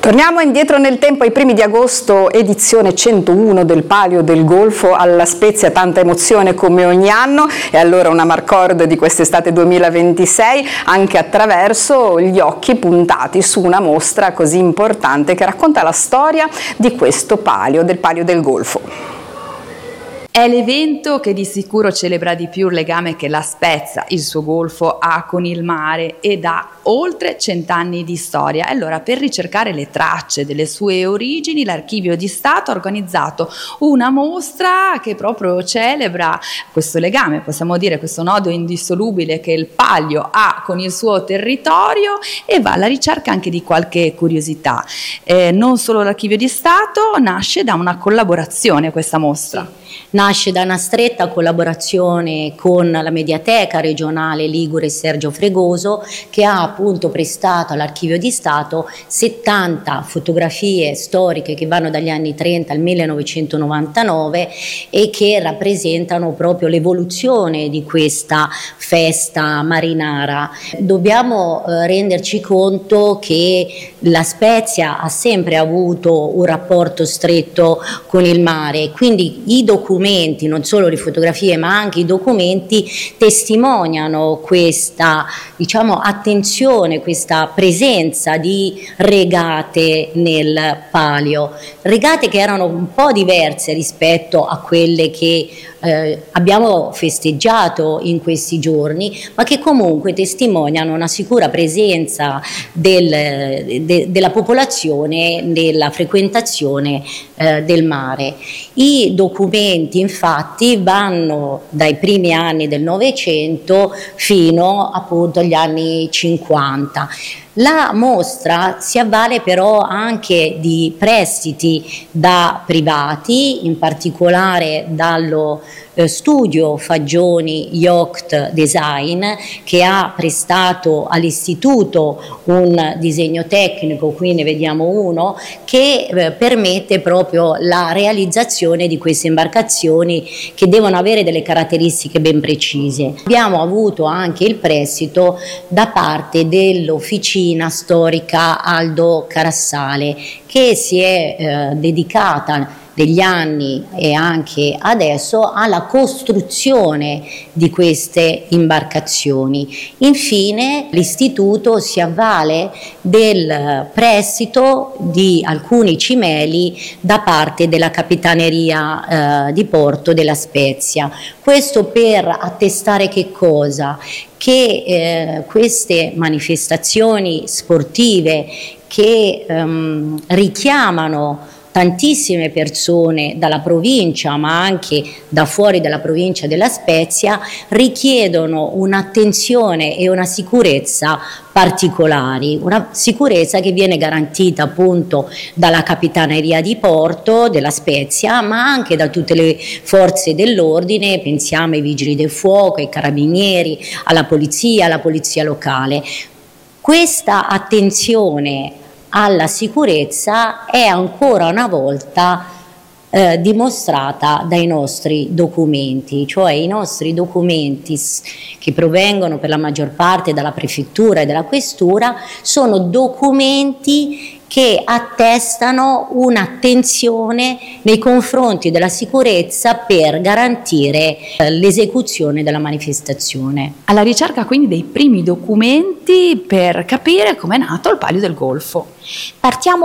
Torniamo indietro nel tempo ai primi di agosto, edizione 101 del Palio del Golfo. Alla Spezia tanta emozione come ogni anno, e allora una marcord di quest'estate 2026 anche attraverso gli occhi puntati su una mostra così importante che racconta la storia di questo palio, del Palio del Golfo. È l'evento che di sicuro celebra di più il legame che La Spezia, il suo golfo, ha con il mare ed ha oltre 100 anni di storia. E allora, per ricercare le tracce delle sue origini, l'Archivio di Stato ha organizzato una mostra che proprio celebra questo legame, possiamo dire questo nodo indissolubile che il Palio ha con il suo territorio, e va alla ricerca anche di qualche curiosità. Non solo l'Archivio di Stato, nasce da una collaborazione questa mostra. Sì. Nasce da una stretta collaborazione con la Mediateca regionale Ligure Sergio Fregoso, che ha appunto prestato all'Archivio di Stato 70 fotografie storiche che vanno dagli anni 30 al 1999 e che rappresentano proprio l'evoluzione di questa festa marinara. Dobbiamo renderci conto che La Spezia ha sempre avuto un rapporto stretto con il mare, quindi i documenti, non solo le fotografie ma anche i documenti, testimoniano questa, diciamo, attenzione, questa presenza di regate nel Palio, regate che erano un po' diverse rispetto a quelle che abbiamo festeggiato in questi giorni, ma che comunque testimoniano una sicura presenza della popolazione nella frequentazione del mare. I documenti infatti vanno dai primi anni del Novecento fino appunto agli anni 50. La mostra si avvale però anche di prestiti da privati, in particolare dallo studio Fagioni Yacht Design, che ha prestato all'istituto un disegno tecnico, qui ne vediamo uno, che permette proprio la realizzazione di queste imbarcazioni che devono avere delle caratteristiche ben precise. Abbiamo avuto anche il prestito da parte dell'Officina Storica Aldo Carassale, che si è dedicata negli anni e anche adesso alla costruzione di queste imbarcazioni. Infine l'istituto si avvale del prestito di alcuni cimeli da parte della Capitaneria di Porto della Spezia. Questo per attestare che cosa? Che queste manifestazioni sportive che richiamano tantissime persone dalla provincia ma anche da fuori dalla provincia della Spezia richiedono un'attenzione e una sicurezza particolari, una sicurezza che viene garantita appunto dalla Capitaneria di Porto della Spezia ma anche da tutte le forze dell'ordine, pensiamo ai Vigili del Fuoco, ai Carabinieri, alla polizia locale. Questa attenzione alla sicurezza è ancora una volta dimostrata dai nostri documenti, cioè i nostri documenti che provengono per la maggior parte dalla prefettura e dalla questura sono documenti che attestano un'attenzione nei confronti della sicurezza per garantire l'esecuzione della manifestazione. Alla ricerca quindi dei primi documenti per capire com'è nato il Palio del Golfo. Partiamo